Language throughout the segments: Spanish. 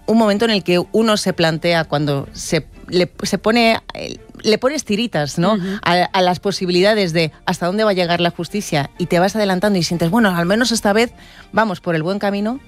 un momento en el que uno se plantea cuando le pones tiritas, ¿no? A las posibilidades de hasta dónde va a llegar la justicia y te vas adelantando y sientes, bueno, al menos esta vez vamos por el buen camino,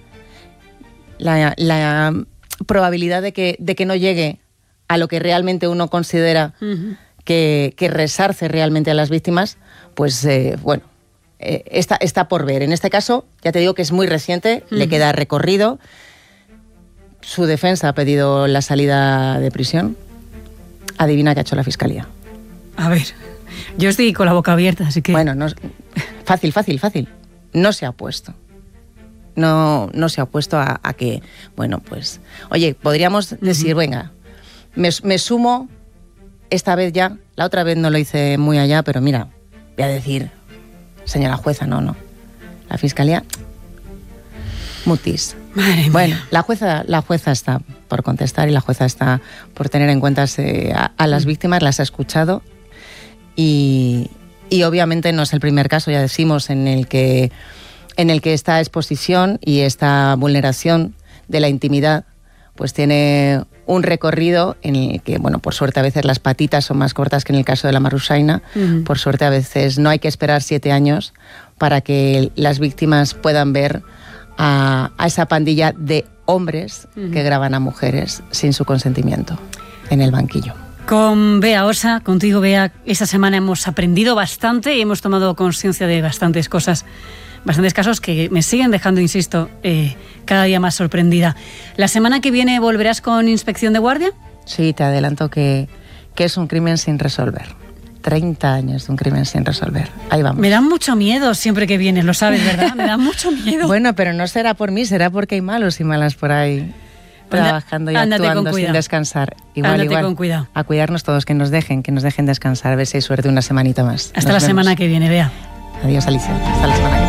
la probabilidad de que no llegue a lo que realmente uno considera que resarce realmente a las víctimas, pues bueno, está por ver. En este caso, ya te digo que es muy reciente, le queda recorrido. Su defensa ha pedido la salida de prisión. Adivina qué ha hecho la Fiscalía. A ver, yo estoy con la boca abierta, así que... Bueno, fácil. No se ha opuesto. No se ha opuesto a que, bueno, pues... Oye, podríamos decir, venga, me sumo esta vez ya. La otra vez no lo hice muy allá, pero mira, voy a decir, señora jueza, no. La Fiscalía... Mutis. Madre mía. Bueno, la jueza está por contestar y la jueza está por tener en cuenta a las víctimas, las ha escuchado y obviamente no es el primer caso, ya decimos, en el que esta exposición y esta vulneración de la intimidad pues tiene un recorrido en el que, bueno, por suerte a veces las patitas son más cortas que en el caso de la Marrusaina, por suerte a veces no hay que esperar 7 años para que las víctimas puedan ver a esa pandilla de hombres que graban a mujeres sin su consentimiento en el banquillo. Con Bea Osa, contigo Bea, esta semana hemos aprendido bastante y hemos tomado conciencia de bastantes cosas, bastantes casos que me siguen dejando, insisto, cada día más sorprendida. ¿La semana que viene volverás con inspección de guardia? Sí, te adelanto que es un crimen sin resolver. 30 años de un crimen sin resolver. Ahí vamos. Me da mucho miedo siempre que vienes, lo sabes, ¿verdad? Me da mucho miedo. Bueno, pero no será por mí, será porque hay malos y malas por ahí trabajando y actuando sin descansar. Igual, con cuidado. A cuidarnos todos, que nos dejen descansar, a ver si hay suerte una semanita más. Hasta la semana que viene, Bea. Adiós, Alicia. Hasta la semana que viene.